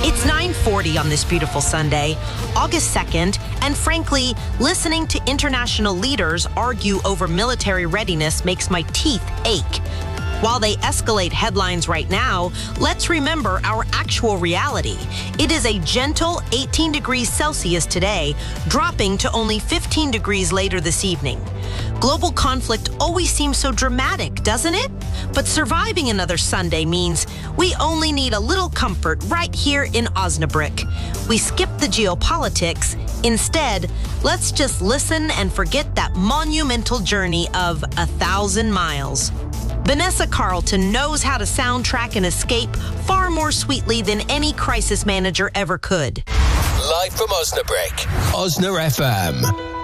It's 9:40 on this beautiful Sunday, August 2nd, and frankly, listening to international leaders argue over military readiness makes my teeth ache. While they escalate headlines right now, let's remember our actual reality. It is a gentle 18 degrees Celsius today, dropping to only 15 degrees later this evening. Global conflict always seems so dramatic, doesn't it? But surviving another Sunday means we only need a little comfort right here in Osnabrück. We skip the geopolitics. Instead, let's just listen and forget that monumental journey of 1,000 miles. Vanessa Carlton knows how to soundtrack an escape far more sweetly than any crisis manager ever could. Live from Osnabrück, Osna FM.